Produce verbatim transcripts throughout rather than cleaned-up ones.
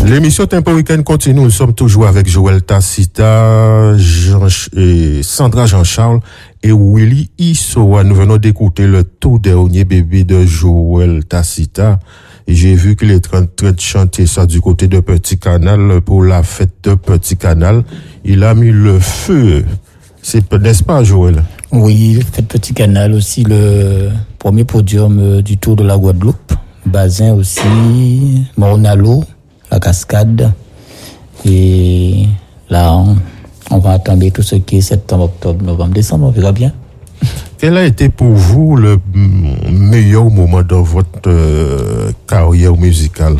L'émission Tempo Week-end continue. Nous sommes toujours avec Joël Tacita, Jean, et Sandra Jean-Charles et Willy Issoa. Nous venons d'écouter le tout dernier bébé de Joël Tacita. Et j'ai vu qu'il est en train de chanter ça du côté de Petit Canal pour la fête de Petit Canal. Il a mis le feu. C'est, n'est-ce pas, Joël? Oui, fête Petit Canal aussi, le premier podium du Tour de la Guadeloupe. Bazin aussi, Mornalo, la Cascade. Et là, on va attendre tout ce qui est septembre, octobre, novembre, décembre, on verra bien. Quel a été pour vous le meilleur moment dans votre euh, carrière musicale?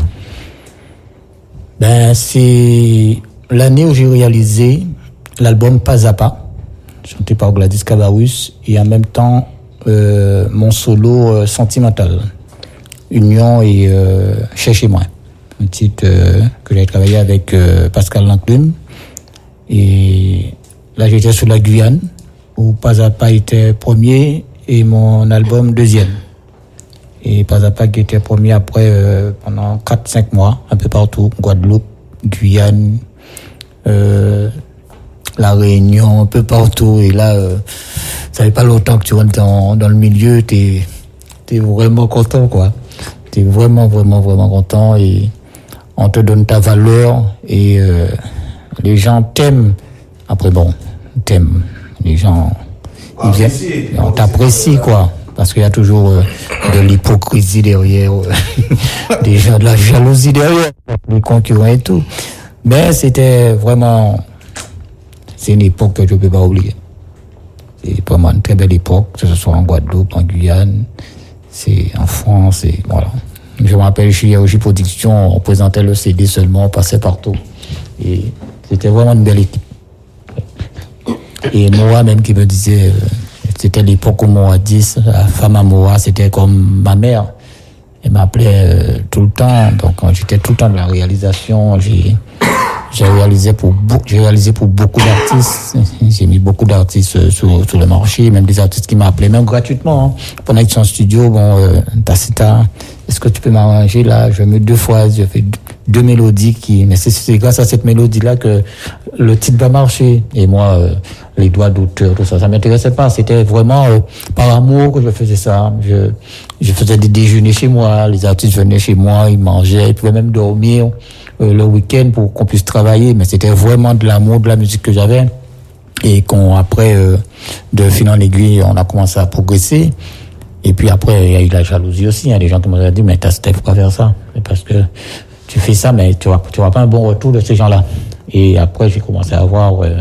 Ben, c'est l'année où j'ai réalisé l'album Pas à Pas, chanté par Gladys Cabarrus, et en même temps euh, mon solo euh, Sentimental, Union et euh, Cherchez-moi, un titre euh, que j'ai travaillé avec euh, Pascal Lanclume. Et là, j'étais sur la Guyane, où Pas à Pas était premier et mon album deuxième. Et Pas à Pas qui était premier après euh, pendant quatre cinq mois, un peu partout, Guadeloupe, Guyane, euh, La Réunion, un peu partout. Et là, euh, ça fait pas longtemps que tu rentres dans, dans le milieu, t'es, t'es vraiment content, quoi. T'es vraiment, vraiment, vraiment content et on te donne ta valeur et euh, les gens t'aiment. Après, bon, t'aiment. Les gens, ils viennent, on t'apprécie, quoi. Parce qu'il y a toujours euh, de l'hypocrisie derrière, euh, des gens, de la jalousie derrière, les concurrents et tout. Mais c'était vraiment, c'est une époque que je ne peux pas oublier. C'est vraiment une très belle époque, que ce soit en Guadeloupe, en Guyane, c'est en France, et voilà. Je me rappelle, chez Yaoji Production, on présentait le C D seulement, on passait partout. Et c'était vraiment une belle équipe. Et Moa même qui me disait, euh, c'était l'époque où Moa dix, la femme à Moa, c'était comme ma mère. Elle m'appelait euh, tout le temps, donc euh, j'étais tout le temps dans la réalisation. J'ai, j'ai réalisé pour be- j'ai réalisé pour beaucoup d'artistes. J'ai mis beaucoup d'artistes euh, sur, sur le marché, même des artistes qui m'appelaient, même gratuitement. Hein. Pendant qu'ils sont en studio, bon, euh, Tacita, est-ce que tu peux m'arranger là? Je mets deux fois, je fais deux, deux mélodies qui, mais c'est, c'est grâce à cette mélodie-là que le titre va marcher. Et moi, euh, les droits d'auteur, tout ça, ça m'intéressait pas. C'était vraiment euh, par amour que je faisais ça. Je, je faisais des déjeuners chez moi, les artistes venaient chez moi, ils mangeaient, ils pouvaient même dormir euh, le week-end pour qu'on puisse travailler. Mais c'était vraiment de l'amour de la musique que j'avais. Et qu'on, après, euh, de fil en aiguille, on a commencé à progresser. Et puis après, il y a eu la jalousie aussi. Il y a des gens qui m'ont dit, mais t'as Steph, pourquoi faire ça? C'est parce que tu fais ça, mais tu n'auras tu auras pas un bon retour de ces gens-là. Et après, j'ai commencé à voir, euh,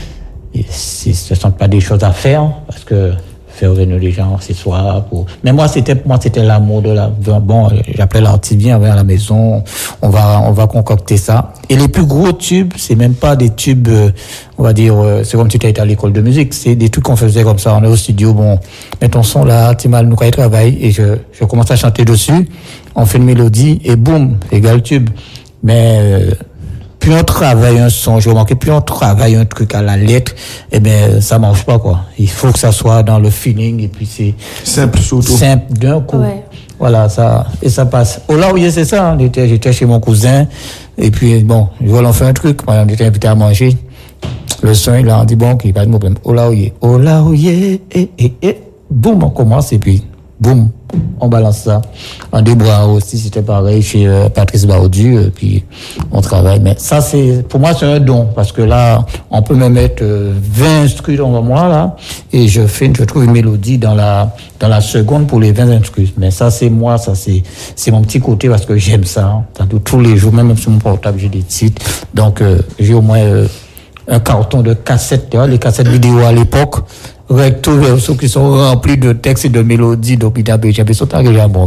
et ce ne sont pas des choses à faire, parce que faire venir les gens, c'est soit pour... Mais moi, c'était, moi, c'était l'amour de la... Bon, j'appelais l'artiste, viens, viens à la maison, on va, on va concocter ça. Et les plus gros tubes, c'est même pas des tubes, euh, on va dire, euh, c'est comme si tu étais à l'école de musique, c'est des trucs qu'on faisait comme ça, on est au studio, bon, mets ton son là, tu mal, nous, quand il travaille, et je, je commence à chanter dessus, on fait une mélodie, et boum, égal tube. Mais... Euh, plus on travaille un son, j'ai remarqué, plus on travaille un truc à la lettre, eh ben, ça marche pas, quoi. Il faut que ça soit dans le feeling, et puis c'est... Simple, surtout. Simple, d'un coup. Ouais. Voilà, ça, et ça passe. Oh là, oui, c'est ça, j'étais, j'étais chez mon cousin, et puis, bon, voilà, on fait un truc, on était invité à manger. Le son, il a dit, bon, il n'y a pas de problème. Oh là, oui, oh là, oui, et, et, et, et, boum, on commence, et puis, boum, on balance ça. En deux bras aussi, c'était pareil chez euh, Patrice Baudu, euh, puis on travaille. Mais ça, c'est, pour moi, c'est un don, parce que là, on peut me mettre euh, vingt instruments devant moi, là, et je fais, je trouve une mélodie dans la, dans la seconde pour les vingt instruments. Mais ça, c'est moi, ça, c'est, c'est mon petit côté, parce que j'aime ça. Hein. Tous les jours, même sur mon portable, j'ai des titres. Donc, euh, j'ai au moins euh, un carton de cassettes, tu vois, les cassettes vidéo à l'époque. Recto verso qui sont remplis de textes et de mélodies, donc il y a des choses qui sont bon,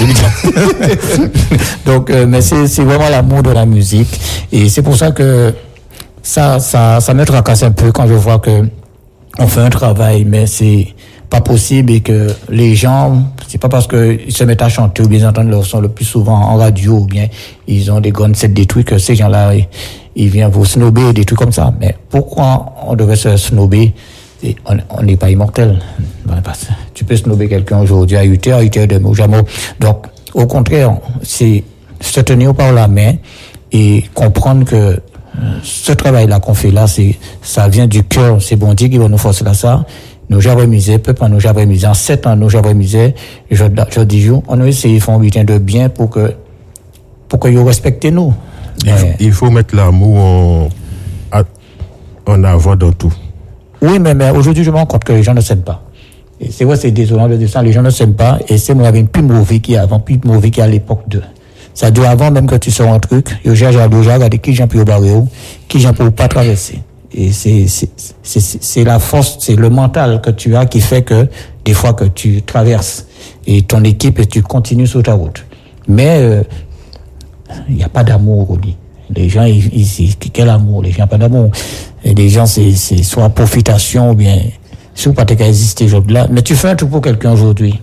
donc euh, mais c'est c'est vraiment l'amour de la musique et c'est pour ça que ça ça ça me tracasse un peu quand je vois que on fait un travail mais c'est pas possible et que les gens, c'est pas parce que ils se mettent à chanter ou bien entendre leur son le plus souvent en radio ou bien ils ont des grandes sets des trucs que ces gens-là ils, ils viennent vous snober des trucs comme ça. Mais pourquoi on devrait se snober? Et on n'est pas immortel. Tu peux snober quelqu'un aujourd'hui à huit heures, à huit heures demain, jamais. Donc, au contraire, c'est se tenir par la main et comprendre que euh, ce travail-là qu'on fait là, c'est, ça vient du cœur, c'est bon Dieu qui va nous forcer là ça. Nous avons misé, peuple nous avons misé, en sept ans nous avons misé, je, je dis, on a essayé de faire un bulletin de bien pour que, pour que vous respectez nous. Il, Mais, il faut mettre l'amour en, en avant dans tout. oui, mais, mais aujourd'hui, je me rends compte que les gens ne s'aiment pas. Et c'est vrai, c'est désolant de dire ça, les gens ne s'aiment pas, et c'est moi, il y avait plus mauvais qu'il y a avant, plus mauvais qu'il y a à l'époque de. Ça doit avant même que tu sors un truc, je cherche à déjà regarder qui j'en peux barrer, qui j'en peux pas traverser. Et c'est, c'est, c'est, c'est la force, c'est le mental que tu as qui fait que, des fois que tu traverses, et ton équipe, et tu continues sur ta route. Mais, euh, il n'y a pas d'amour, Rodi. Les gens, ils, ils, quel amour? Les gens n'ont pas d'amour. Et les gens, c'est, c'est soit profitation, ou bien, si vous pas qu'à exister aujourd'hui là. Mais tu fais un truc pour quelqu'un aujourd'hui.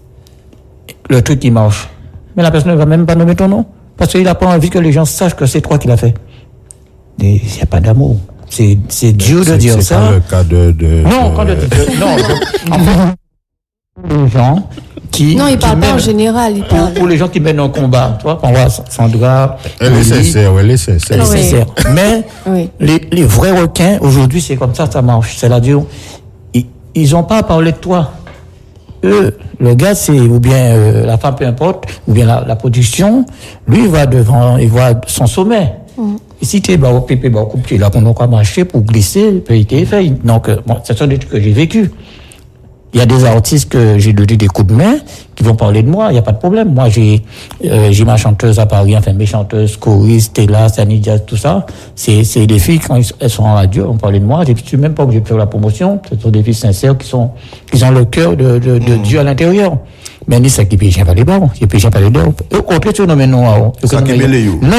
Le truc, il marche. Mais la personne ne va même pas nommer ton nom. Parce qu'il n'a pas envie que les gens sachent que c'est toi qui l'as fait. Il n'y a pas d'amour. C'est, c'est dur de dire c'est ça. C'est pas le cas de, de non, de... quand de, de, non, de, en fait, les gens qui. Non, il qui parle pas mènent, en général. Il pour, parle. pour les gens qui mènent un combat. Tu vois, on voit Sandra. Elle est Oli, sincère, elle est sincère. elle est Oui. sincère. Mais Oui. les, les vrais requins, aujourd'hui, c'est comme ça, ça marche. C'est-à-dire, ils, ils ont pas à parler de toi. Eux, le gars, c'est, ou bien euh, la femme, peu importe, ou bien la, la production, lui, il va devant, il voit son sommet. Mm. Et si tu es bah, au pépé, bah, au coup, tu es là pour nous marcher, pour glisser, puis il t'est fait. Donc, euh, bon, ce sont des trucs que j'ai vécu. Il y a des artistes que j'ai donné des coups de main qui vont parler de moi, il n'y a pas de problème. Moi, j'ai euh, j'ai ma chanteuse à Paris, enfin mes chanteuses, choristes, Stella, Sani Jazz, tout ça. C'est c'est des filles, quand elles sont en radio, on parlait de moi. Je ne suis même pas obligé de faire la promotion. Ce sont des filles sincères qui, sont, qui ont le cœur de, de, de mmh. Dieu à l'intérieur. Mais ni ça qui ne pas les barres, qui ne pas les barres. Au contraire, tu nommes non. Ça qui met les yeux. Non,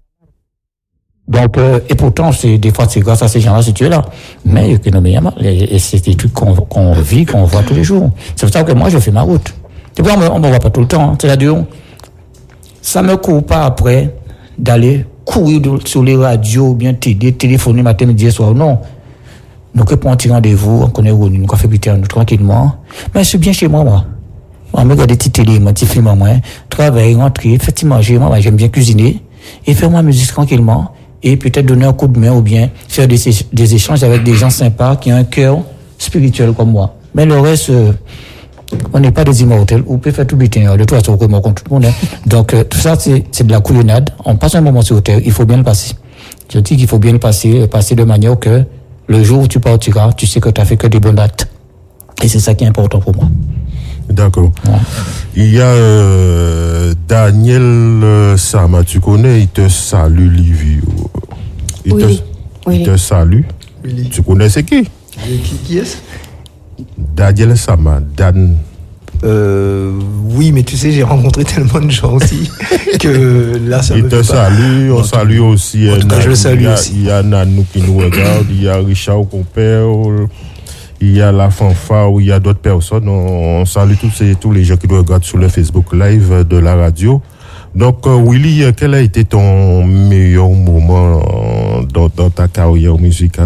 donc, euh, et pourtant, c'est, des fois, c'est grâce à ces gens-là si tu es là. Mais, et c'est des trucs qu'on, qu'on vit, qu'on voit tous les jours. C'est pour ça que moi, je fais ma route. C'est pour ça qu'on ne me voit pas tout le temps. Hein. C'est-à-dire, ça me court pas après d'aller courir sur les radios, ou bien t'aider, téléphoner matin, midi et soir. Non. Nous, que pour un petit rendez-vous, on connaît où, nous, on fait buter nous tranquillement. Mais c'est bien chez moi, moi. On me regarde des petites télé, mon petit film à moi. Travailler, rentrer, faire manger, moi, j'aime bien cuisiner. Et faire ma musique tranquillement. Et peut-être donner un coup de main ou bien faire des, des échanges avec des gens sympas qui ont un cœur spirituel comme moi. Mais le reste, euh, on n'est pas des immortels. On peut faire tout butin. Le tout à son remords contre tout le monde. Donc, euh, tout ça, c'est, c'est de la couillonnade. On passe un moment sur terre. Il faut bien le passer. Je dis qu'il faut bien le passer, le passer de manière que le jour où tu partiras, tu sais que tu as fait que des bonnes actes. Et c'est ça qui est important pour moi. D'accord. Ouais. Il y a euh, Daniel euh, Sama, tu connais, il te salue, Livio. Il, oui. te, oui. il te salue. Oui. Tu connais c'est qui? Qui, qui est-ce? Daniel Sama, Dan. Euh, oui, mais tu sais, j'ai rencontré tellement de gens aussi que là, ça il me te fait salue, pas... on salue aussi. En tout cas, je le salue il y a, aussi. Il y a Nanou qui nous regarde, il y a Richard Compère. Il y a la fanfare, il y a d'autres personnes. On, on salue tous, ces, tous les gens qui nous regardent sur le Facebook Live de la radio. Donc, euh, Willy, quel a été ton meilleur moment dans, dans ta carrière musicale?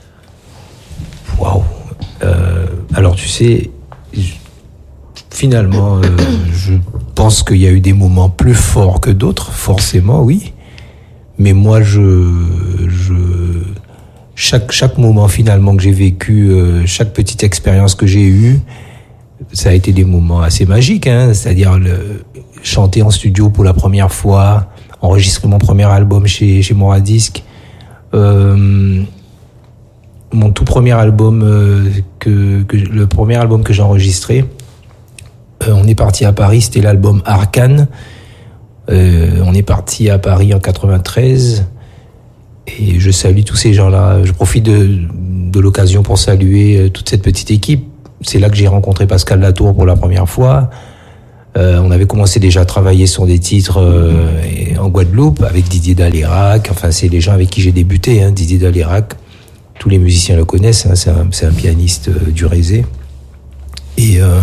Waouh. Euh, alors, tu sais, je, finalement, euh, je pense qu'il y a eu des moments plus forts que d'autres, forcément, oui. Mais moi, je... je Chaque, chaque moment finalement que j'ai vécu, euh, chaque petite expérience que j'ai eue, ça a été des moments assez magiques, hein, c'est-à-dire le, chanter en studio pour la première fois, enregistrer mon premier album chez, chez Moradisc, euh, mon tout premier album, euh, que, que, le premier album que j'ai enregistré, euh, on est parti à Paris, c'était l'album Arcane, euh, on est parti à Paris en quatre-vingt-treize. Et je salue tous ces gens-là. Je profite de, de l'occasion pour saluer toute cette petite équipe. C'est là que j'ai rencontré Pascal Latour pour la première fois. Euh, on avait commencé déjà à travailler sur des titres euh, en Guadeloupe avec Didier Dalérac. Enfin, c'est les gens avec qui j'ai débuté. Hein. Didier Dalérac, tous les musiciens le connaissent. Hein. C'est, un, c'est un pianiste euh, du Rézé. Et euh,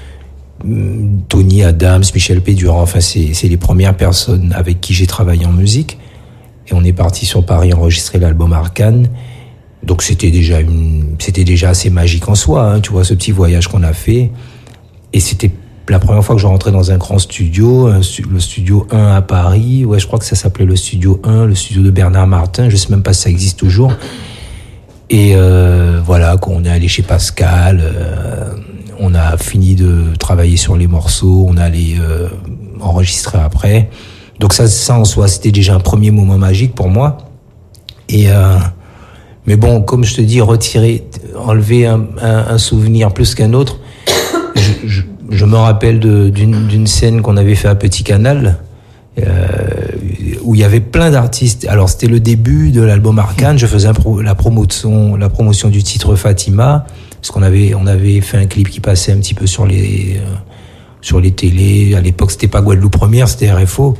Tony Adams, Michel Pédurand. Enfin, c'est, c'est les premières personnes avec qui j'ai travaillé en musique. Et on est parti sur Paris enregistrer l'album Arcane. Donc c'était déjà une, c'était déjà assez magique en soi, hein, tu vois, ce petit voyage qu'on a fait. Et c'était la première fois que je rentrais dans un grand studio, un, le studio un à Paris, ouais, je crois que ça s'appelait le studio un, le studio de Bernard Martin, je sais même pas si ça existe toujours. Et euh, voilà, quand on est allé chez Pascal, euh, on a fini de travailler sur les morceaux, on allait euh, enregistrer après. Donc ça, ça en soi, c'était déjà un premier moment magique pour moi. Et euh, mais bon, comme je te dis, retirer, enlever un, un, un souvenir plus qu'un autre. Je, je, je me rappelle de, d'une, d'une scène qu'on avait fait à Petit Canal, euh, où il y avait plein d'artistes. Alors c'était le début de l'album Arcane. Je faisais pro, la promotion, la promotion du titre Fatima, parce qu'on avait, on avait fait un clip qui passait un petit peu sur les, euh, sur les télés. À l'époque, c'était pas Guadeloupe Première, c'était R F O.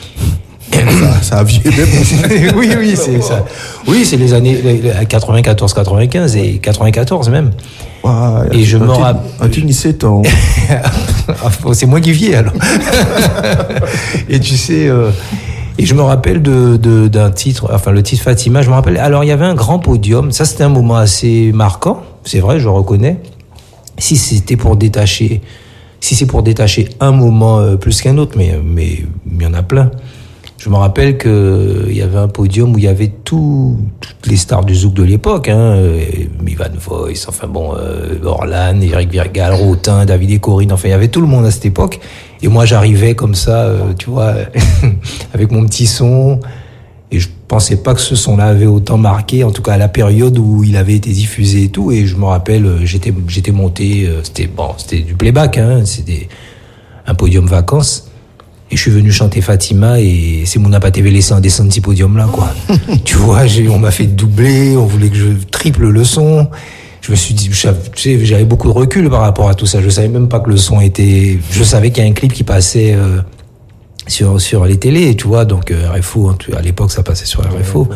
Ça, ça a vieilli. oui, oui, c'est ça. Oui, c'est les années quatre-vingt-quatorze quatre-vingt-quinze et quatre-vingt-quatorze même. Ah, et je me rappelle. Un tu dix-sept ans. C'est moi qui vieillis alors. Et tu sais, euh, et je me rappelle de, de, d'un titre, enfin le titre Fatima, je me rappelle. Alors il y avait un grand podium, ça c'était un moment assez marquant, c'est vrai, je reconnais. Si c'était pour détacher, si c'est pour détacher un moment euh, plus qu'un autre, mais mais il y en a plein. Je me rappelle que il y avait un podium où il y avait tout, toutes les stars du zouk de l'époque, hein, Ivan Voice, enfin bon, euh, Orlan, Eric Virgal, Rotin, David et Corinne, enfin il y avait tout le monde à cette époque. Et moi j'arrivais comme ça, euh, tu vois, avec mon petit son. Et je pensais pas que ce son-là avait autant marqué, en tout cas à la période où il avait été diffusé et tout. Et je me rappelle, j'étais j'étais monté, euh, c'était bon, c'était du playback, hein, c'était un podium vacances. Et je suis venu chanter Fatima et c'est mon Napa T V laissé en descendre ce podium-là, quoi. Tu vois, j'ai, on m'a fait doubler, on voulait que je triple le son. Je me suis dit, tu sais, j'avais beaucoup de recul par rapport à tout ça. Je savais même pas que le son était, je savais qu'il y a un clip qui passait, euh, sur, sur les télés, tu vois, donc, euh, R F O, hein, à l'époque, ça passait sur R F O.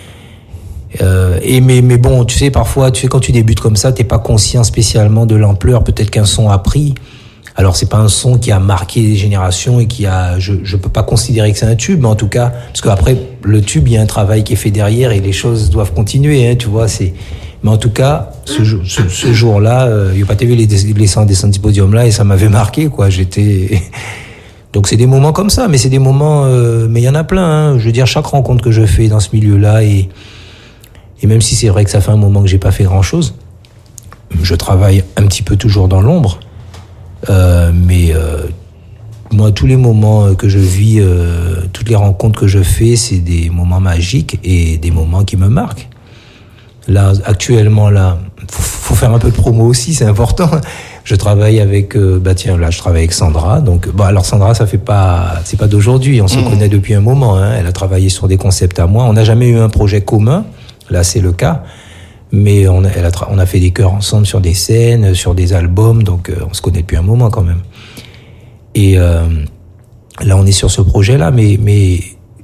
Euh, et mais, mais bon, tu sais, parfois, tu sais, quand tu débutes comme ça, t'es pas conscient spécialement de l'ampleur, peut-être qu'un son a pris. Alors c'est pas un son qui a marqué des générations et qui a, je je peux pas considérer que c'est un tube, mais en tout cas, parce qu'après le tube, il y a un travail qui est fait derrière et les choses doivent continuer, hein, tu vois. C'est, mais en tout cas, ce, ce, ce jour-là, euh, il y a pas T V les laissant descendre du podium là et ça m'avait marqué, quoi. J'étais, donc c'est des moments comme ça, mais c'est des moments, euh, mais il y en a plein. Hein. Je veux dire, chaque rencontre que je fais dans ce milieu-là et et même si c'est vrai que ça fait un moment que j'ai pas fait grand-chose, je travaille un petit peu toujours dans l'ombre. Euh, mais euh, moi, tous les moments que je vis, euh, toutes les rencontres que je fais, c'est des moments magiques et des moments qui me marquent. Là, actuellement, là, faut, faut faire un peu de promo aussi, c'est important. Je travaille avec, euh, bah tiens, là, je travaille avec Sandra. Donc, bon, alors Sandra, ça fait pas, c'est pas d'aujourd'hui. On se mmh. connaît depuis un moment. Hein. Elle a travaillé sur des concepts à moi. On n'a jamais eu un projet commun. Là, c'est le cas. Mais on a, elle a, on a fait des chœurs ensemble sur des scènes, sur des albums, donc euh, on se connaît depuis un moment quand même. Et euh, là, on est sur ce projet-là, mais, mais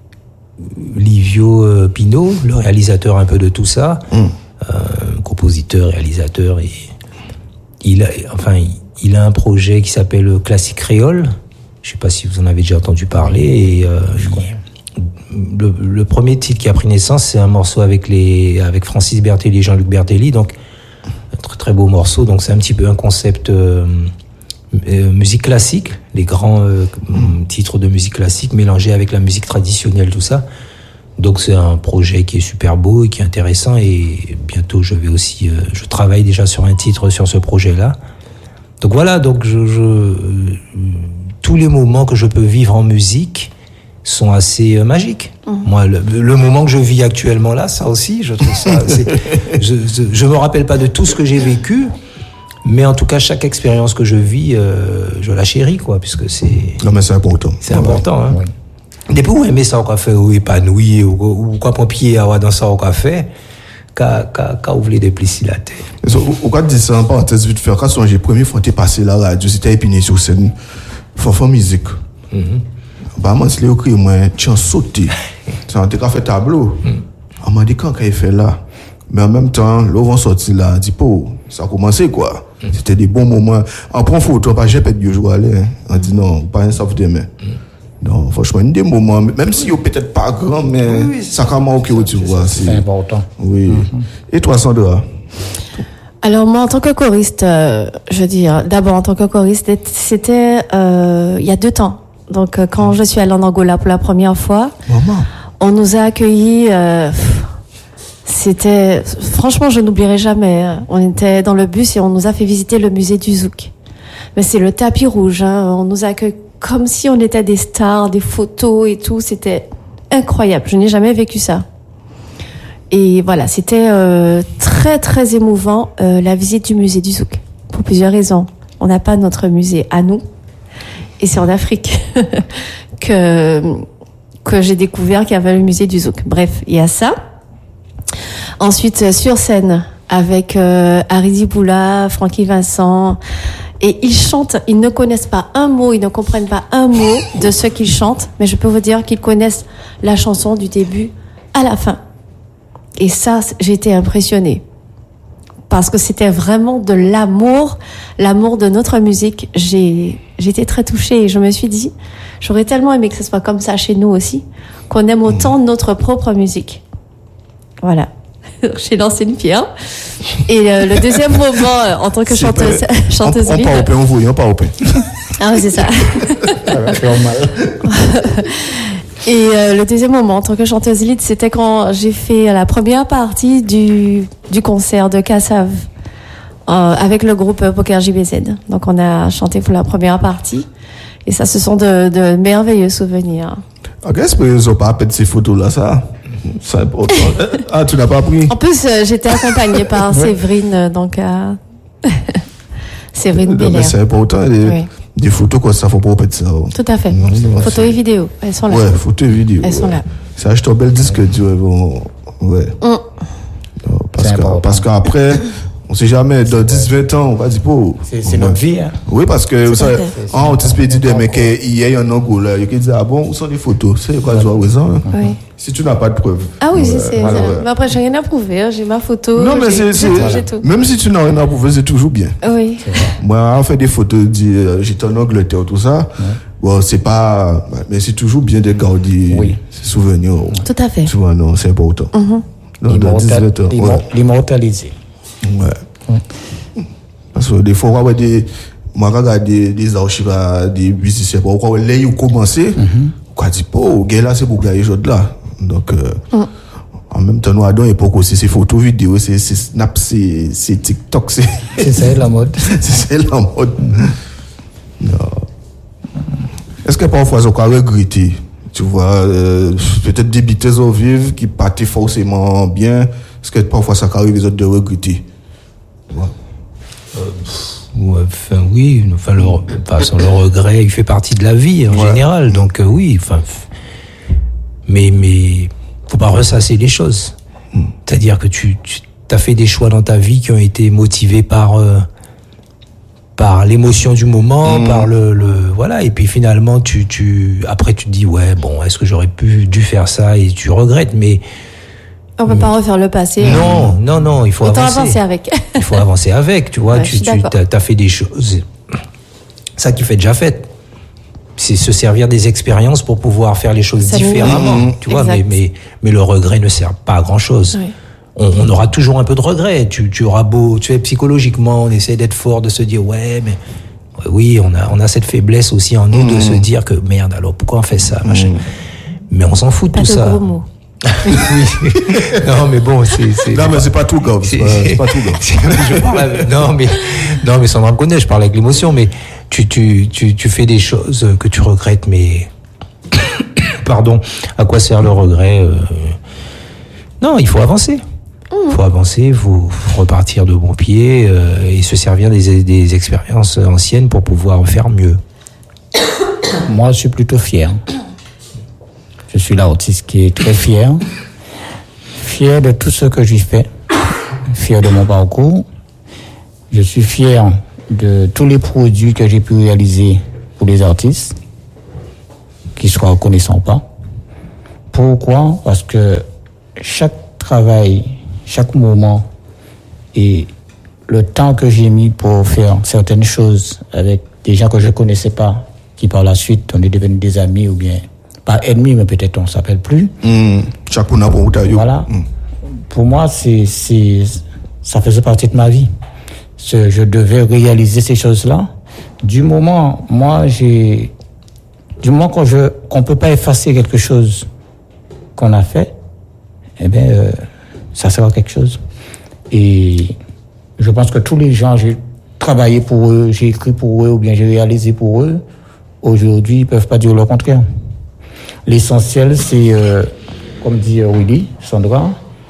Livio euh, Pino, le réalisateur un peu de tout ça, mm. euh, compositeur, réalisateur, et il a, enfin, il, il a un projet qui s'appelle Classique Créole. Je sais pas si vous en avez déjà entendu parler. Et euh, je crois. Le, le premier titre qui a pris naissance, c'est un morceau avec les, avec Francis Bertelli et Jean-Luc Bertelli, donc un très très beau morceau. Donc c'est un petit peu un concept euh, euh, musique classique, les grands euh, titres de musique classique mélangés avec la musique traditionnelle, tout ça. Donc c'est un projet qui est super beau et qui est intéressant. Et bientôt je vais aussi, euh, je travaille déjà sur un titre sur ce projet-là. Donc voilà, donc je, je euh, tous les moments que je peux vivre en musique sont assez euh, magiques. Mmh. Moi, le, le moment que je vis actuellement là, ça aussi, je trouve ça. C'est, je, je, je me rappelle pas de tout ce que j'ai vécu, mais en tout cas, chaque expérience que je vis, euh, je la chéris, quoi, puisque c'est. Non, mais c'est important. C'est important, hein. Oui. Depuis où aimer ça au café, ou épanoui, ou, ou quoi pompier à dans ça au café, qu'à, qu'à, qu'à ouvrir des plis si la tête. Au cas de dire ça, en parenthèse, vite faire, quand j'ai première fois été passé la radio, c'était Épinay sur scène, Fanfan Musique. Mm-hmm. Bah, moi, c'est écrit, moi, tu as sauté. Tu as fait tableau. On m'a dit quand il fait là. Mais en même temps, l'eau va sortir là, dit, po, ça a commencé, quoi. Mm. C'était des bons moments. En prend photo, pas j'ai pas de jouer aller. On dit non, pas un sauf des mains. Donc, franchement, des moments, même si you're peut-être pas grand, mais oui, ça a marqué, tu vois. C'est, c'est important. Oui. Mm-hmm. Et toi, Sandra? Alors moi, en tant que choriste, euh, je veux dire, d'abord en tant que choriste, c'était euh, il y a deux temps. Donc euh, quand je suis allée en Angola pour la première fois, Maman. on nous a accueillis. Euh, c'était franchement, je n'oublierai jamais. On était dans le bus et on nous a fait visiter le musée du Zouk. Mais c'est le tapis rouge. Hein. On nous a accueillis comme si on était des stars, des photos et tout. C'était incroyable. Je n'ai jamais vécu ça. Et voilà, c'était euh, très très émouvant euh, la visite du musée du Zouk pour plusieurs raisons. On n'a pas notre musée à nous, et c'est en Afrique que que j'ai découvert qu'il y avait le musée du Zouk. Bref, il y a ça. Ensuite, sur scène avec euh, Haridi Boula, Francky Vincent, et ils chantent. Ils ne connaissent pas un mot, ils ne comprennent pas un mot de ce qu'ils chantent, mais je peux vous dire qu'ils connaissent la chanson du début à la fin. Et ça, j'ai été impressionnée. Parce que c'était vraiment de l'amour, l'amour de notre musique. J'ai, j'étais très touchée et je me suis dit, j'aurais tellement aimé que ce soit comme ça chez nous aussi, qu'on aime autant notre propre musique. Voilà. J'ai lancé une pierre. Et euh, le deuxième moment, euh, en tant que C'est chanteuse, pas- chanteuse On lead. part au pain, on voit, on part au pain. Ah oui, c'est ça. Ça va faire mal. Et euh, le deuxième moment, en tant que chanteuse lead, c'était quand j'ai fait la première partie du, du concert de Kassav euh, avec le groupe Poker J B Z. Donc on a chanté pour la première partie. Et ça, ce sont de, de merveilleux souvenirs. Ah, qu'est-ce que ils ont pas fait de ces photos-là, ça? C'est important. Ah, tu n'as pas pris? En plus, euh, j'étais accompagnée par Séverine, euh, donc euh, Séverine Non, mais Belair. c'est important. Des, Oui. des photos comme ça, faut pas mettre ça. Tout à fait. Non, non, Photos c'est- et vidéos, elles sont là. Ouais, photos et vidéos. Elles sont ouais. là. C'est acheter un bel disque, tu vois. Bon, ouais. Mm. Non, parce C'est que, important. parce qu'après, on sait jamais, dans dix vingt ans, on va dire, oh, C'est, c'est on va- notre vie. Hein. Oui, parce que, vous Tout à savez, fait. ah, on t'explique des mecs, il y a un Angola, il y a qui disent, ah bon, où sont les photos? C'est quoi, tu as raison, hein? Oui. Si tu n'as pas de preuves. Ah oui, Ouais, c'est, c'est, voilà, c'est- ouais. Mais après, j'ai rien à prouver. Hein. J'ai ma photo. Non, mais j'ai, c'est, j'ai tout, c'est, j'ai tout. même si tu n'as rien à prouver, c'est toujours bien. Oui. Moi, on fait des photos, dit, euh, j'étais en Angleterre, tout ça. Bon, c'est pas, mais c'est toujours bien de garder Oui. ces souvenirs. Tout à fait. Tu vois, non, c'est important. Non, dans dix vingt ans. L'immor- Ouais. L'immortaliser. Ouais. Parce que des fois, on va des, moi, je regarde des, des archives, à des musiciens, on va là, ils ont commencé, on va dire, oh, gars, là, c'est pour gagner les là. Donc, euh, en même temps, nous, à dans l'époque aussi, c'est photos, vidéos, c'est, c'est Snap, c'est, c'est TikTok, c'est, C'est ça la mode. c'est la mode. Non. Est-ce que parfois, on peut regretter, tu vois, euh, peut-être des bêtises au vivre qui partaient forcément bien, est-ce que parfois ça arrive les autres de regretter? Ouais. Ouais, enfin oui, enfin le, enfin, sans le regret, il fait partie de la vie en Ouais. général, donc euh, oui, enfin, f- mais mais faut pas ressasser les choses. C'est-à-dire que tu, tu as fait des choix dans ta vie qui ont été motivés par euh, par l'émotion du moment, Mmh. par le, le voilà, et puis finalement tu tu après tu te dis ouais bon, est-ce que j'aurais pu dû faire ça, et tu regrettes, mais On peut pas refaire le passé. non non non, il faut Autant avancer. avancer avec. Il faut avancer avec, tu vois. Ouais, je tu suis tu d'accord. as fait des choses. Ça qui fait déjà fait. C'est se servir des expériences pour pouvoir faire les choses S'améliorer. différemment. Mmh. Tu vois, mais, Exact. mais, mais le regret ne sert pas à grand chose. Oui. On, on aura toujours un peu de regret. Tu, tu auras beau, tu sais, psychologiquement, on essaie d'être fort, de se dire, ouais, mais oui, on a, on a cette faiblesse aussi en nous de se dire que merde, alors pourquoi on fait ça, machin. Mais on s'en fout de Pas tout de ça. gros mots. Oui. Non, mais bon, c'est, c'est Non, mais c'est pas tout grave. C'est pas, c'est pas tout grave. je parle avec- non mais non mais Sandra me connaît, je parle avec l'émotion, mais tu tu tu tu fais des choses que tu regrettes, mais pardon, à quoi sert le regret? euh, Non, il faut avancer. Il faut avancer, il faut repartir de bon pied euh, et se servir des, des expériences anciennes pour pouvoir faire mieux. Moi, je suis plutôt fier. Je suis l'artiste qui est très fier. Fier de tout ce que j'ai fait. Fier de mon parcours. Je suis fier de tous les produits que j'ai pu réaliser pour les artistes, qui soient reconnaissants ou pas. Pourquoi? Parce que chaque travail, chaque moment et le temps que j'ai mis pour faire certaines choses avec des gens que je ne connaissais pas, qui par la suite, on est devenus des amis ou bien, pas ennemis, mais peut-être on ne s'appelle plus. Mmh. Chacun a bon taillot. Voilà. Mmh. Pour moi, c'est, c'est, ça faisait partie de ma vie. ce, je devais réaliser ces choses-là. Du moment, moi, j'ai, du moment qu'on je, qu'on peut pas effacer quelque chose qu'on a fait, eh bien, euh, ça sera quelque chose. Et je pense que tous les gens, j'ai travaillé pour eux, j'ai écrit pour eux, ou bien j'ai réalisé pour eux, aujourd'hui, ils peuvent pas dire le contraire. L'essentiel, c'est, euh, comme dit euh, Willy, Sandra,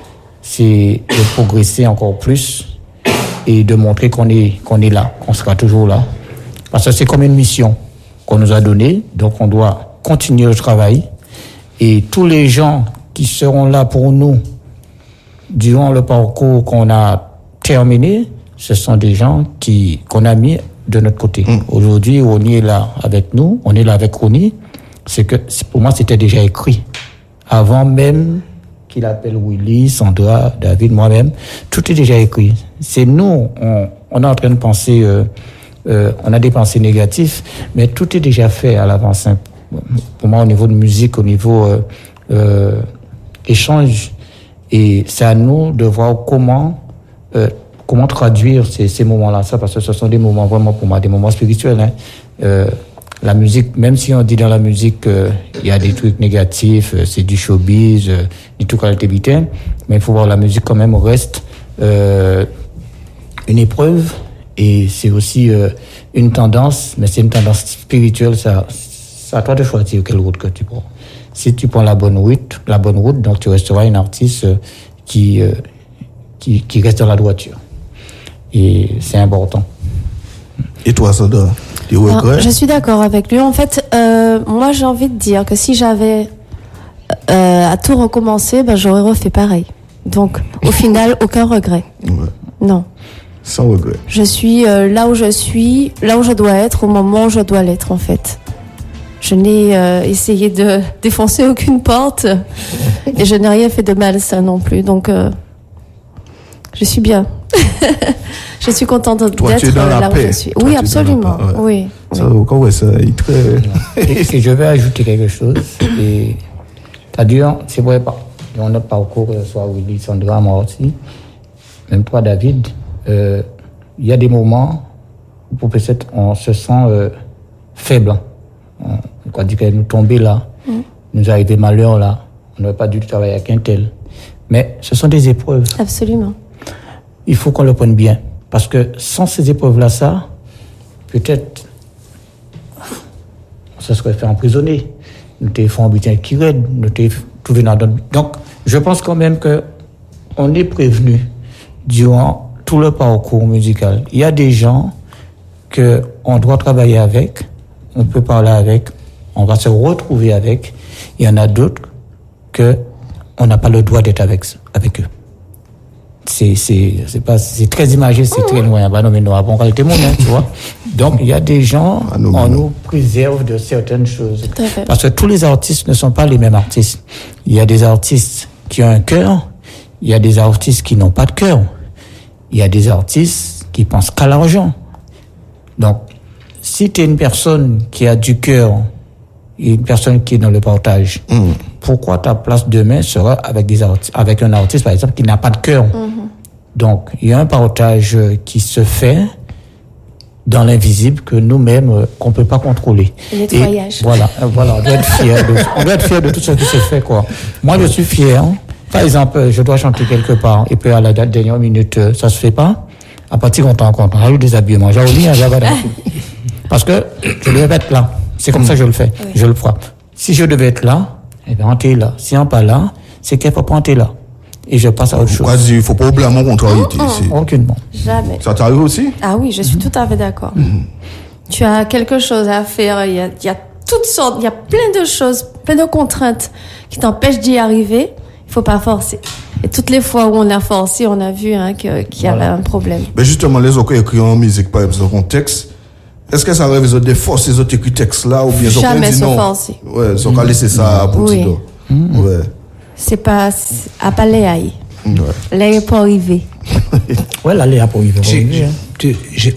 c'est de progresser encore plus et de montrer qu'on est, qu'on est là, qu'on sera toujours là. Parce que c'est comme une mission qu'on nous a donnée, donc on doit continuer le travail. Et tous les gens qui seront là pour nous durant le parcours qu'on a terminé, ce sont des gens qui, qu'on a mis de notre côté. Mmh. Aujourd'hui, Ronnie est là avec nous, on est là avec Ronnie. C'est que, pour moi, c'était déjà écrit. Avant même qu'il appelle Willy, Sandra, David, moi-même, tout est déjà écrit. C'est nous, on, on est en train de penser, euh, euh, on a des pensées négatives, mais tout est déjà fait à l'avance. Hein. Pour moi, au niveau de musique, au niveau euh, euh, échange, et c'est à nous de voir comment euh, comment traduire ces, ces moments-là, ça, parce que ce sont des moments vraiment pour moi, des moments spirituels. Hein. Euh, la musique, même si on dit dans la musique, il euh, y a des trucs négatifs, euh, c'est du showbiz, euh, du tout qualité bitin, mais il faut voir la musique quand même reste euh, une épreuve et c'est aussi euh, une tendance, mais c'est une tendance spirituelle. Ça, c'est à toi de choisir quelle route que tu prends. Si tu prends la bonne route, la bonne route, donc tu resteras une artiste euh, qui, euh, qui qui reste dans la droiture. Et c'est important. Et toi, Sandra, tu regrettes? Je suis d'accord avec lui. En fait, euh, moi, j'ai envie de dire que si j'avais euh, à tout recommencer, ben, j'aurais refait pareil. Donc, au final, aucun regret. Ouais. Non. Sans regret. Je suis euh, là où je suis, là où je dois être, au moment où je dois l'être, en fait. Je n'ai euh, essayé de défoncer aucune porte et je n'ai rien fait de mal, ça non plus. Donc, euh, je suis bien. Je suis contente Toi, d'être là là où paix. je suis. Toi, oui, tu absolument. Ouais. Oui. Ça, oui. ouais, ça, il très... et, et je vais ajouter quelque chose. Et, c'est-à-dire, c'est vrai, dans notre parcours, soit Willy, Sandra, moi aussi, même toi, David, euh, il y a des moments où peut-être on se sent euh, faible. On quoi dire que nous tomber là, mm. nous arriver malheur là, on n'aurait pas dû travailler avec un tel. Mais ce sont des épreuves. Absolument. Il faut qu'on le prenne bien. Parce que sans ces épreuves-là, ça, peut-être, on se serait fait emprisonner. Nous t'avons fait un butin qui raide, nous t'avons trouvé dans d'autres. Donc, je pense quand même que on est prévenu durant tout le parcours musical. Il y a des gens que on doit travailler avec, on peut parler avec, on va se retrouver avec. Il y en a d'autres que on n'a pas le droit d'être avec, avec eux. C'est, c'est, c'est pas, c'est très imagé, c'est très loin. Bah non, mais nous avons qualité monde, hein, tu vois. Donc, il y a des gens, ah, non, on non. nous préserve de certaines choses. Tout à fait. Parce que tous les artistes ne sont pas les mêmes artistes. Il y a des artistes qui ont un cœur, il y a des artistes qui n'ont pas de cœur. Il y a des artistes qui pensent qu'à l'argent. Donc, si tu es une personne qui a du cœur, et une personne qui est dans le partage, mmh. pourquoi ta place demain sera avec des artistes, avec un artiste, par exemple, qui n'a pas de cœur? Mmh. Donc, il y a un partage qui se fait dans l'invisible que nous-mêmes, euh, qu'on peut pas contrôler. Le nettoyage. Et voilà, euh, voilà, on doit être fier de, on doit être fier de tout ce qui se fait, quoi. Moi, je suis fier. Par exemple, je dois chanter quelque part, et puis à la dernière minute, ça se fait pas. À partir qu'on t'en compte, on rajoute des habillements. J'ai oublié un java parce que je devais être là. C'est comme mmh. ça que je le fais. Oui. Je le ferai. Si je devais être là, eh bien, on est là. Si on n'est pas là, c'est qu'il ne faut pas être là. Et je passe à autre chose. Il ne faut pas oublier mon contrariété. Mmh. Aucunement. Jamais. Ça t'arrive aussi? Ah oui, je suis mmh. tout à fait d'accord. Mmh. Tu as quelque chose à faire. Il y a, il y a toutes sortes, il y a plein de choses, plein de contraintes qui t'empêchent d'y arriver. Il ne faut pas forcer. Et toutes les fois où on a forcé, on a vu hein, que, qu'il y voilà. avait un problème. Mais justement, les autres qui écrivent en musique, par exemple, en texte, est-ce que ça arrive de des forces, ces autres écrits textes-là, ou bien ils ont jamais dit non? forcé. Ouais, ils ont qu'à laisser ça pour oui. tout mmh. Ouais. C'est pas, c'est, à pas l'air. Ouais. L'air n'est pas arrivé. Ouais, là, l'air n'est pas arrivé. J'ai, j'ai, j'ai,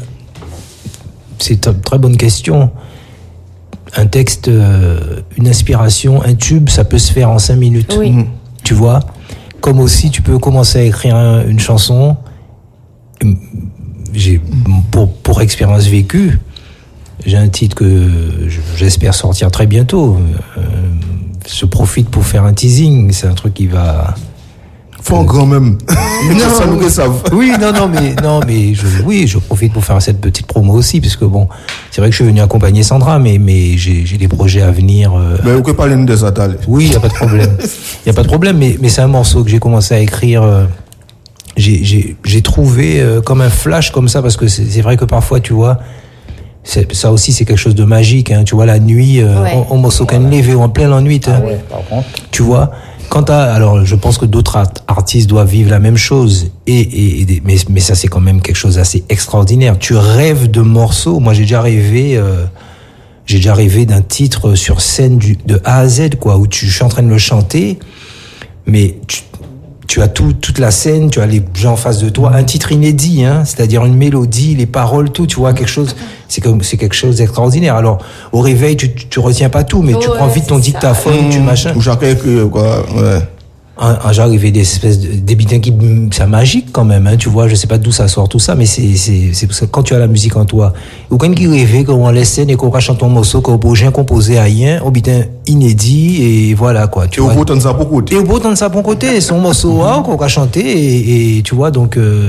c'est une très bonne question. Un texte, euh, une inspiration, un tube, ça peut se faire en cinq minutes. Oui. Mmh. Tu vois? Comme aussi, tu peux commencer à écrire un, une chanson. j'ai pour pour expérience vécue, j'ai un titre que j'espère sortir très bientôt. Euh, je profite pour faire un teasing, c'est un truc qui va. Faut grand même. Non, ça nous oui, savent. oui, non, non, mais non, mais je, oui, je profite pour faire cette petite promo aussi, parce que bon, c'est vrai que je suis venu accompagner Sandra, mais mais j'ai j'ai des projets à venir. Euh... Mais vous pouvez parler de ça, allez. Oui, il y a pas de problème. Il y a pas de problème, mais mais c'est un morceau que j'ai commencé à écrire. Euh, j'ai j'ai j'ai trouvé euh, comme un flash comme ça, parce que c'est c'est vrai que parfois, tu vois. C'est, ça aussi, c'est quelque chose de magique, hein. Tu vois, la nuit, euh, Ouais. on, on m'a sauté une levée en plein la nuit, hein. Ah ouais, par contre. Tu vois, quand à, alors, je pense que d'autres art- artistes doivent vivre la même chose, et, et, et des- mais, mais ça, c'est quand même quelque chose d'assez extraordinaire. Tu rêves de morceaux. Moi, j'ai déjà rêvé, euh, j'ai déjà rêvé d'un titre sur scène du, de A à Z, quoi, où tu, je suis en train de le chanter, mais tu, tu as tout, toute la scène, tu as les gens en face de toi, un titre inédit, hein, c'est-à-dire une mélodie, les paroles, tout, tu vois, quelque chose, c'est comme, c'est quelque chose d'extraordinaire. Alors, au réveil, tu, tu, tu retiens pas tout, mais tu Ouais, prends vite ton c'est ça. dictaphone, tu machin. Ou chacun écrit, quoi. Ouais. Un, un genre, il fait des espèces de, des bitins qui, c'est magique quand même, hein, tu vois, je sais pas d'où ça sort tout ça, mais c'est, c'est, c'est parce que quand tu as la musique en toi, ou quand il rêve, quand on laisse scène et qu'on chante ton morceau, qu'on projet composé à rien, au bitin inédit, et voilà, quoi, tu Et au vois. bout, t'en ça pour côté. Et au beau temps de ça, bon côté, son morceau, hein, qu'on a chanté, et, et tu vois, donc, euh,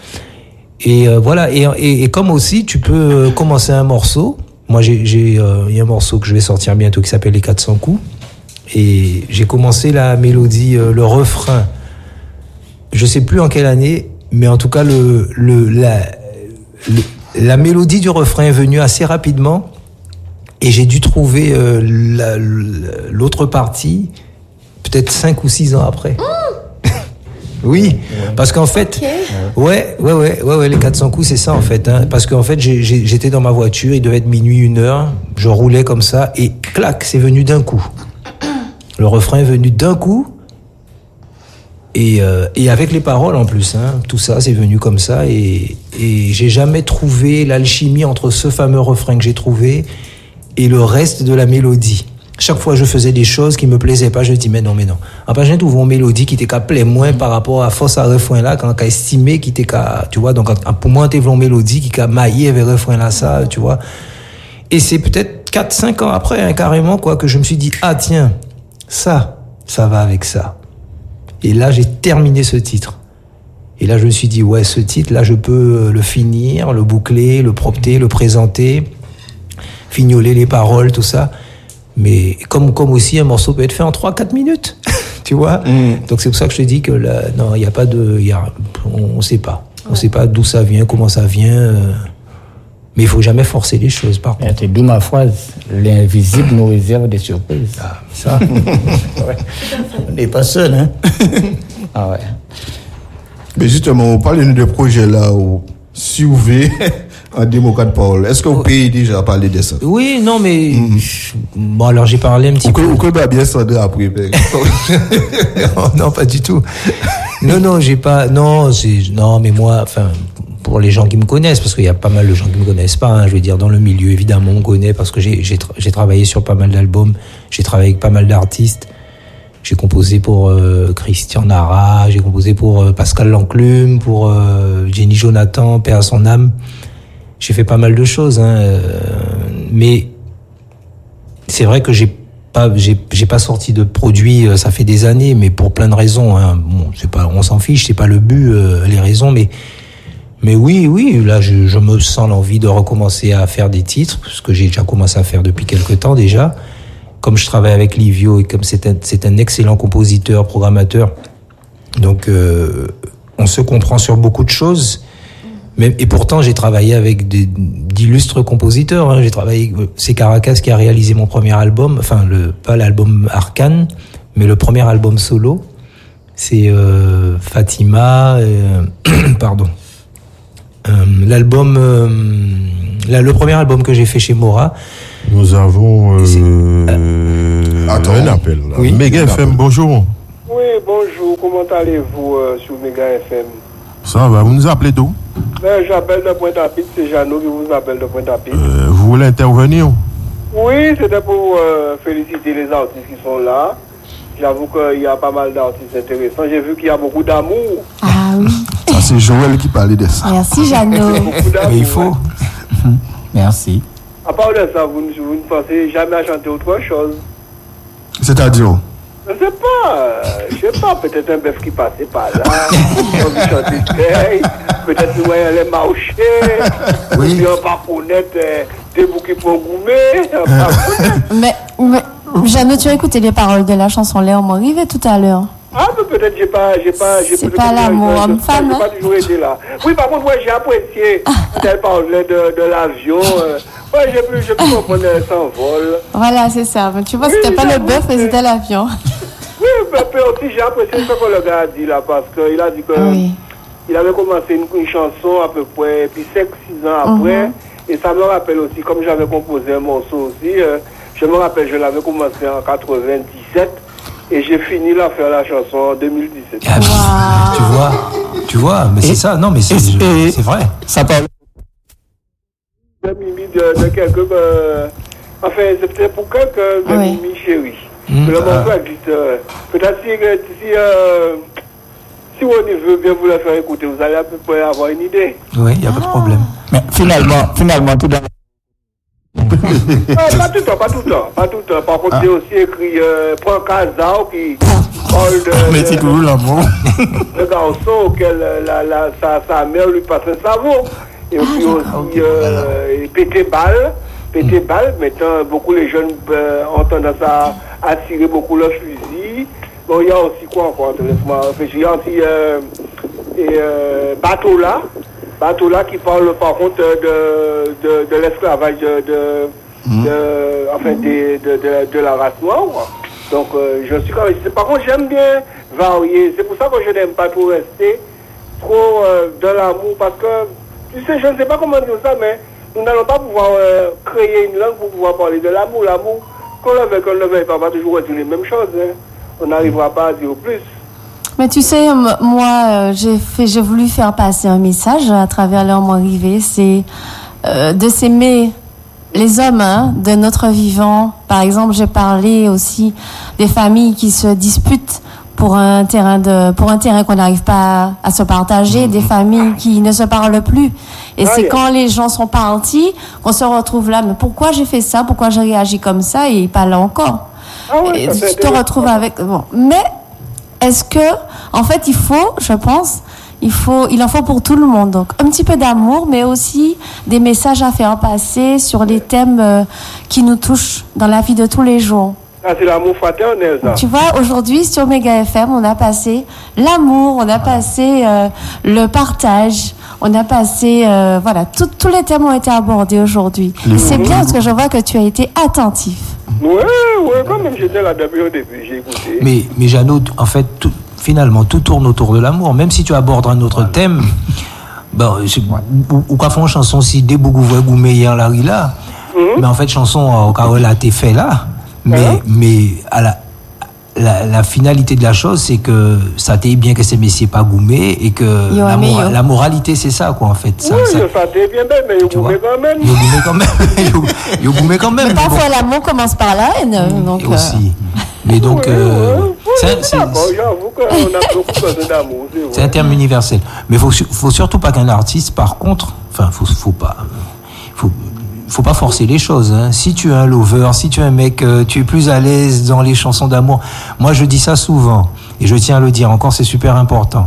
et euh, voilà, et, et, et comme aussi, tu peux euh, commencer un morceau. Moi, j'ai, j'ai, euh, il y a un morceau que je vais sortir bientôt qui s'appelle Les quatre cents coups. Et j'ai commencé la mélodie, euh, le refrain. Je sais plus en quelle année, mais en tout cas, le, le, la, le, la mélodie du refrain est venue assez rapidement. Et j'ai dû trouver euh, la, l'autre partie peut-être cinq ou six ans après. Oui, parce qu'en fait, Ok. ouais, ouais, ouais, ouais, ouais, les quatre cents coups, c'est ça en fait. Hein, parce qu'en fait, j'ai, j'ai, j'étais dans ma voiture, il devait être minuit, une heure, je roulais comme ça et clac, c'est venu d'un coup. Le refrain est venu d'un coup et euh, et avec les paroles en plus. Hein, tout ça, c'est venu comme ça et et j'ai jamais trouvé l'alchimie entre ce fameux refrain que j'ai trouvé et le reste de la mélodie. Chaque fois je faisais des choses qui me plaisaient pas, je dis mais non mais non. Après j'ai trouvé une mélodie qui était qu'à plaire moins par rapport à force à refrain là quand qu'a estimé qui était qu'à tu vois donc pour moi t'es une mélodie qui qu'a maillé avec refrain là ça tu vois. Et c'est peut-être quatre cinq ans après hein, carrément quoi que je me suis dit ah tiens ça ça va avec ça. Et là j'ai terminé ce titre. Et là je me suis dit ouais ce titre là je peux le finir, le boucler, le propter, le présenter, fignoler les paroles tout ça. Mais comme comme aussi un morceau peut être fait en trois quatre minutes, tu vois. Mm. Donc c'est pour ça que je te dis que là, non, il y a pas de il y a on, on sait pas. On ouais. sait pas d'où ça vient, comment ça vient euh, mais il faut jamais forcer les choses par contre. C'est d'où ma phrase, l'invisible nous réserve des surprises. Ah, ça. Ouais. On n'est pas seul hein. Ah ouais. Mais justement, on parle de projets là où si vous voulez en démocrate parole. Est-ce que vous pouvez déjà parler de ça? Oui, non, mais mm. bon, alors j'ai parlé un petit ou peu. Ou que bah bien Sandra après. non, non, pas du tout. Non, non, j'ai pas. Non, c'est non, mais moi, enfin, pour les gens qui me connaissent, parce qu'il y a pas mal de gens qui me connaissent pas. Hein, je veux dire, dans le milieu, évidemment, on connaît parce que j'ai j'ai j'ai travaillé sur pas mal d'albums. J'ai travaillé avec pas mal d'artistes. J'ai composé pour euh, Christian Nara, j'ai composé pour euh, Pascal Lanclume, pour euh, Jenny Jonathan, paix à son âme. J'ai fait pas mal de choses, hein, euh, mais c'est vrai que j'ai pas, j'ai, j'ai pas sorti de produits. Ça fait des années, mais pour plein de raisons. Hein. Bon, c'est pas, on s'en fiche, c'est pas le but, euh, les raisons, mais mais oui, oui, là, je, je me sens l'envie de recommencer à faire des titres, ce que j'ai déjà commencé à faire depuis quelque temps déjà. Comme je travaille avec Livio et comme c'est un, c'est un excellent compositeur, programmateur, donc euh, on se comprend sur beaucoup de choses. Mais, et pourtant, j'ai travaillé avec des, d'illustres compositeurs. Hein. J'ai travaillé, c'est Caracas qui a réalisé mon premier album, enfin le pas l'album Arcane, mais le premier album solo. C'est euh, Fatima, euh, pardon. Euh, l'album, euh, là, le premier album que j'ai fait chez Mora. Nous avons euh, euh, un appel. Là. Oui. Méga F M, bonjour. Oui, bonjour. Comment allez-vous euh, sur Méga F M? Ça va, vous nous appelez d'où? Ben, j'appelle de Pointe-à-Pitre, c'est Jeannot qui vous appelle de Pointe-à-Pitre. Euh, vous voulez intervenir? Oui, c'était pour euh, féliciter les artistes qui sont là. J'avoue qu'il y a pas mal d'artistes intéressants. J'ai vu qu'il y a beaucoup d'amour. Ah oui. Ça, c'est Joël qui parlait de ça. Merci, Jeannot. Beaucoup d'amour, Mais il faut. ouais. Merci. À part de ça, vous, ne- vous ne pensez jamais à chanter autre chose? C'est-à-dire, Je ne sais pas, euh, je sais pas, peut-être un bœuf qui passait par là, on veut chanter veille, peut-être nous voyons les marcher, Oui. puis on va connaître euh, des bouquets pour goumer, on va connaître. Mais, mais Jeannot, tu as écouté les paroles de la chanson Léon Morivet tout à l'heure. Ah, mais peut-être j'ai pas, j'ai pas, j'ai C'est peut-être pas l'amour je- je- homme-femme, J'ai pas hein? toujours été là. Oui, par contre, ouais, j'ai apprécié. Elle parlait de, de l'avion. Euh, ouais, j'ai pu, j'ai pu comprendre elle s'envole. Voilà, c'est ça. Mais tu vois, Oui, c'était pas le j'avoue bœuf, mais que- c'était l'avion. Oui, mais puis aussi j'ai apprécié ce que le gars a dit là, parce qu'il a dit que Oui. il avait commencé une, une chanson à peu près, puis cinq six ans après, et ça me rappelle aussi, comme j'avais composé un morceau aussi, euh, je me rappelle, je l'avais commencé en quatre-vingt-dix-sept, et j'ai fini la faire la chanson en deux mille dix-sept. Ah, Wow. Tu vois, tu vois, mais c'est Et- ça, non, mais c'est et- c'est vrai. Ça parle. De Mimi, de, de quelqu'un, euh, enfin, c'était pour quelqu'un de Oui. Mimi chérie. Mmh, le morceau ah. existe. euh, Peut-être si, si, euh, si on veut bien vous le faire écouter, vous allez à peu près avoir une idée. Oui, il n'y a pas de problème. Mais finalement, finalement, tout dans Ah, pas tout le temps, pas tout le temps, pas tout le temps. Par contre, j'ai aussi écrit euh, Prends Casao qui parle de, mais c'est de, toujours l'amour. de garçon auquel euh, la, la, sa, sa mère lui passe un savon. Et puis aussi euh, et péter balle, péter balle. Maintenant, beaucoup les jeunes euh, ont tendance à, à tirer beaucoup leur fusil. Bon, il y a aussi quoi encore? Laisse-moi réfléchir. Il y a aussi euh, et, euh, bateau là. Bateau là qui parle par contre de, de, de l'esclavage de, de, de, enfin, des- de, de, de la race noire. Donc euh, je suis quand même. Par contre j'aime bien varier. C'est pour ça que je n'aime pas trop rester trop euh, dans l'amour parce que tu sais, je ne sais pas comment dire ça, mais nous n'allons pas pouvoir euh, créer une langue pour pouvoir parler de l'amour. L'amour, qu'on le veuille, qu'on le veuille, on va toujours dire les mêmes choses. Hein. On n'arrivera pas à dire plus. Mais tu sais, m- moi, euh, j'ai fait, j'ai voulu faire passer un message à travers Léon Morivet, c'est euh, de s'aimer les hommes hein, de notre vivant. Par exemple, j'ai parlé aussi des familles qui se disputent pour un terrain de, pour un terrain qu'on n'arrive pas à, à se partager, des familles qui ne se parlent plus. Et Ah, c'est yeah. quand les gens sont partis qu'on se retrouve là. Mais pourquoi j'ai fait ça? Pourquoi j'ai réagi comme ça? Et pas là encore. Ah oui, Et ça, c'est tu te intéressant. retrouves avec. Bon, mais est-ce que, en fait, il faut, je pense, il faut, il en faut pour tout le monde. Donc, un petit peu d'amour, mais aussi des messages à faire passer sur les thèmes euh, qui nous touchent dans la vie de tous les jours. Ah, c'est l'amour fraternel, ça. Tu vois, aujourd'hui, sur Mega F M, on a passé l'amour, on a passé euh, le partage, on a passé, euh, voilà, tout- tous les thèmes ont été abordés aujourd'hui. Et c'est bien parce que je vois que tu as été attentif. Oui, oui, quand même, j'étais là depuis au début, j'ai écouté. Mais, mais Jeannot, en fait, tout- finalement, tout tourne autour de l'amour. Même si tu abordes un autre thème, bon, c'est- ou, ou qu'à fond chanson si des bougou voient goumé hier la là, mais en fait chanson au cas où elle a été fait là, mais mais à la la, la finalité de la chose, c'est que ça t'est bien que ces messieurs pas goumé et que Yo, la, mais mora- yo. la moralité c'est ça quoi en fait. Ça, Oui, ça- je sentais bien belle, mais tu vous vois, pouvez quand même. yo goumé quand même, yo, yo goumé quand même. Mais mais bon. parfois, l'amour commence par la haine. Donc, Et euh, aussi. Mais donc, Oui, euh, oui, oui, c'est- c'est- d'accord, j'avoue qu'on a beaucoup besoin d'amour, c'est c'est vrai. un terme universel. Mais faut, su- faut surtout pas qu'un artiste, par contre, enfin, faut, faut pas, faut, faut pas forcer les choses. Hein. Si tu es un lover, si tu es un mec, euh, tu es plus à l'aise dans les chansons d'amour. Moi, je dis ça souvent, et je tiens à le dire encore, c'est super important.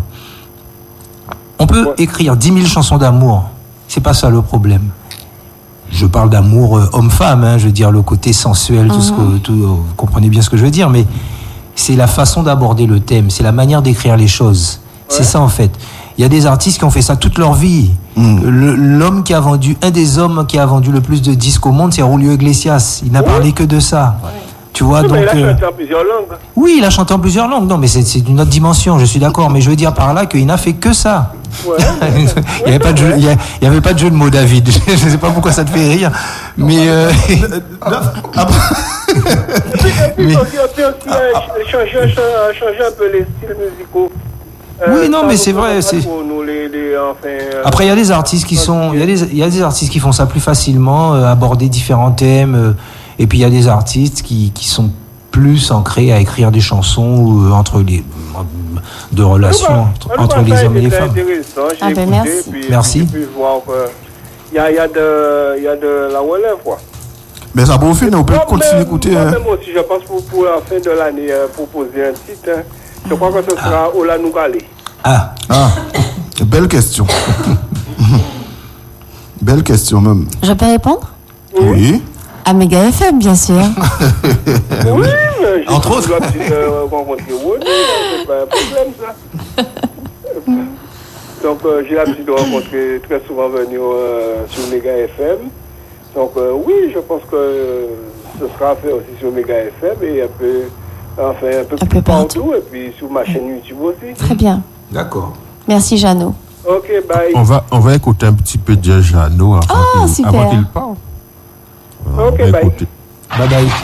On peut Ouais. écrire dix mille chansons d'amour. C'est pas ça le problème. Je parle d'amour euh, homme-femme, hein, je veux dire le côté sensuel, tout ce que, tout, euh, vous comprenez bien ce que je veux dire, mais c'est la façon d'aborder le thème, c'est la manière d'écrire les choses. C'est ça en fait. Il y a des artistes qui ont fait ça toute leur vie. Le- L'homme qui a vendu, un des hommes qui a vendu le plus de disques au monde, c'est Julio Iglesias. Il n'a parlé que de ça. Tu vois, Oui, donc. mais il a euh, chanté en plusieurs langues. oui, il a chanté en plusieurs langues. Non, mais c'est c'est d'une autre dimension, je suis d'accord. Mais je veux dire par là qu'il n'a fait que ça. Ouais. il n'y avait pas de jeu, il y a- il y avait pas de jeu de mots, David. Je ne sais pas pourquoi ça te fait rire, mais euh, Et puis, aussi, aussi, aussi, euh, changer, euh, changer un peu les styles musicaux. Euh, Oui, non, ça, mais nous c'est vrai, convient c'est- pas pour nous, les, les, enfin, euh, après il y a des artistes qui sont, il y a des, il y a des artistes qui font ça plus facilement, euh, aborder différents thèmes, euh, et puis il y a des artistes qui qui sont plus ancré à écrire des chansons euh, entre les de relations entre, entre les hommes et les femmes. Ah ben merci. Puis, Merci. Puis, puis voir il y a, y a de, il y a de la relève quoi. Mais ça va au final, on peut Moi, continuer même- d'écouter. Moi Hein. même aussi, je pense pour, pour la fin de l'année euh, proposer un titre. Hein. Je crois que ce sera Ola Nougalé. Ah, Ah, belle question. Belle question même. Je peux répondre? Oui. À Méga F M, bien sûr. Oui, mais j'ai Entre autres. toujours l'habitude de rencontrer Ronnie, hein, c'est pas un problème ça. Donc euh, j'ai l'habitude de rencontrer très souvent venir euh, sur Méga F M. Donc euh, oui, je pense que euh, ce sera fait aussi sur Méga F M et un peu, enfin, un peu Un plus peu partout. partout et puis sur ma chaîne YouTube aussi. Très bien. d'accord. Merci, Jeannot. Ok, bye. On va, on va écouter un petit peu de Jeannot avant Ah, qu'il super. avant qu'il parte. On Ok, va bye. écouter. Bye bye.